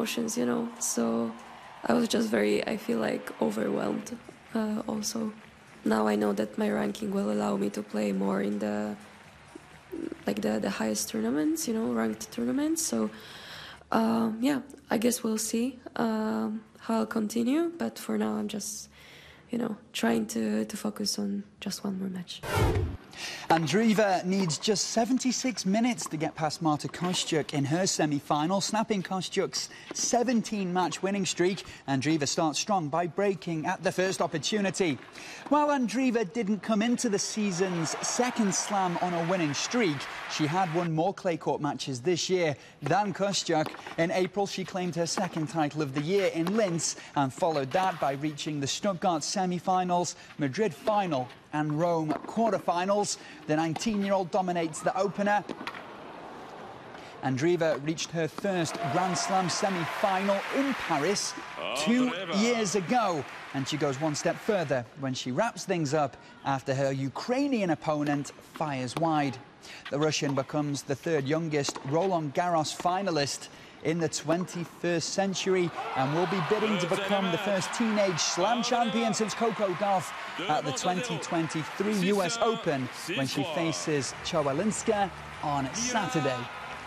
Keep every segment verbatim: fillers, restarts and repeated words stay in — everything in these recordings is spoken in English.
emotions, you know. So I was just very, I feel like, overwhelmed uh, also. Now I know that my ranking will allow me to play more in the, like the, the highest tournaments, you know, ranked tournaments. So um, yeah, I guess we'll see um, how I'll continue. But for now, I'm just, you know, trying to, to focus on just one more match. Andreeva needs just seventy-six minutes to get past Marta Kostyuk in her semi-final, snapping Kostyuk's seventeen-match winning streak. Andreeva starts strong by breaking at the first opportunity. While Andreeva didn't come into the season's second slam on a winning streak, she had won more clay court matches this year than Kostyuk. In April, she claimed her second title of the year in Linz and followed that by reaching the Stuttgart semi-finals, Madrid final and Rome quarter-finals. The nineteen-year-old dominates the opener. Andreeva reached her first Grand Slam semi-final in Paris two years ago, and she goes one step further when she wraps things up after her Ukrainian opponent fires wide. The Russian becomes the third youngest Roland Garros finalist in the twenty-first century and will be bidding to become the first teenage slam champion since Coco Gauff at the twenty twenty-three U S Open when she faces Chwalinska on Saturday.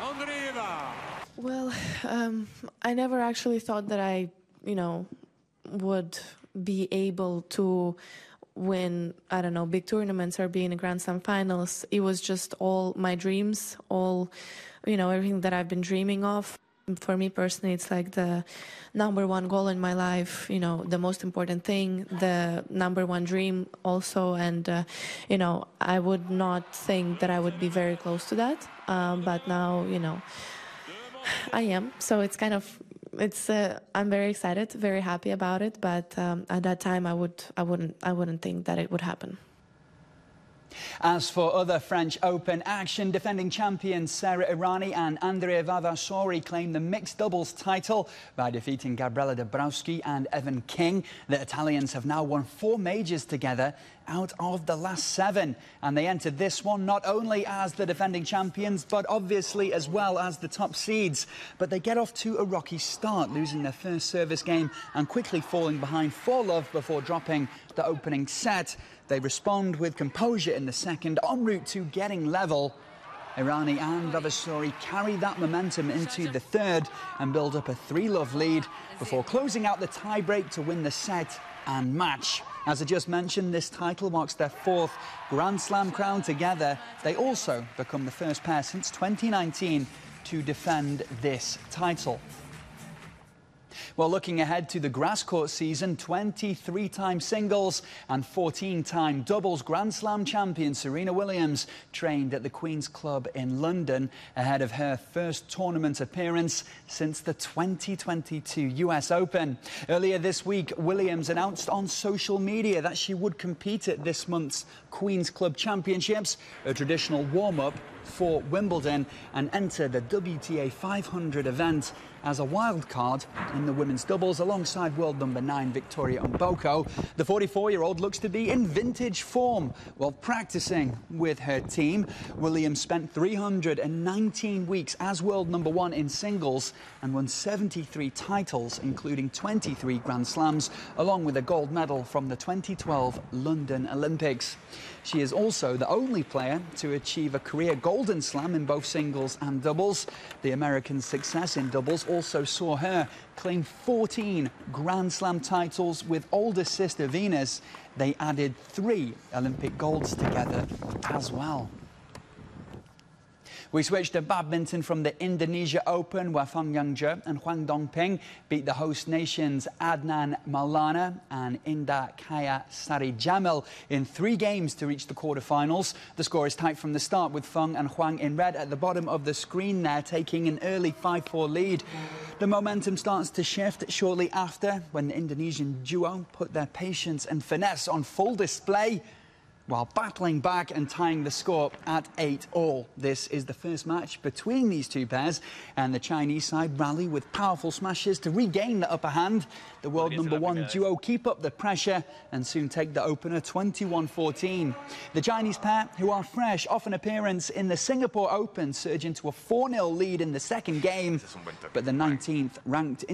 Well, um, I never actually thought that I, you know, would be able to win, I don't know, big tournaments or be in a Grand Slam finals. It was just all my dreams, all, you know, everything that I've been dreaming of. For me personally, it's like the number one goal in my life, you know, the most important thing, the number one dream also. And, uh, you know, I would not think that I would be very close to that. Um, but now, you know, I am. So it's kind of, it's, uh, I'm very excited, very happy about it. But um, at that time, I would, I wouldn't, I wouldn't think that it would happen. As for other French Open action, defending champions Sara Errani and Andrea Vavassori claimed the mixed doubles title by defeating Gabriela Dabrowski and Evan King. The Italians have now won four majors together out of the last seven, and they entered this one not only as the defending champions, but obviously as well as the top seeds. But they get off to a rocky start, losing their first service game and quickly falling behind four love before dropping the opening set. They respond with composure in the second, en route to getting level. Errani and Vavassori carry that momentum into the third and build up a three-love lead before closing out the tie-break to win the set and match. As I just mentioned, this title marks their fourth Grand Slam crown together. They also become the first pair since twenty nineteen to defend this title. Well, looking ahead to the grass court season, twenty-three-time singles and fourteen-time doubles Grand Slam champion Serena Williams trained at the Queen's Club in London ahead of her first tournament appearance since the twenty twenty-two U S Open. Earlier this week, Williams announced on social media that she would compete at this month's Queen's Club Championships, a traditional warm-up for Wimbledon, and enter the W T A five hundred event as a wild card in the women's doubles alongside world number nine Victoria Mboko. The forty-four-year-old looks to be in vintage form while practicing with her team. Williams spent three hundred nineteen weeks as world number one in singles and won seventy-three titles, including twenty-three Grand Slams, along with a gold medal from the twenty twelve London Olympics. She is also the only player to achieve a career Golden Slam in both singles and doubles. The American success in doubles also saw her claim fourteen Grand Slam titles with older sister Venus. They added three Olympic golds together as well. We switch to badminton from the Indonesia Open, where Feng Yangjie and Huang Dongping beat the host nations Adnan Maulana and Indah Kaya Sari Jamil in three games to reach the quarterfinals. The score is tight from the start, with Feng and Huang in red at the bottom of the screen there, taking an early five four lead. The momentum starts to shift shortly after when the Indonesian duo put their patience and finesse on full display while battling back and tying the score at eight all. This is the first match between these two pairs, and the Chinese side rally with powerful smashes to regain the upper hand. The world number one duo keep up the pressure and soon take the opener twenty-one fourteen. The Chinese pair, who are fresh off an appearance in the Singapore Open, surge into a four nil lead in the second game, but the nineteenth ranked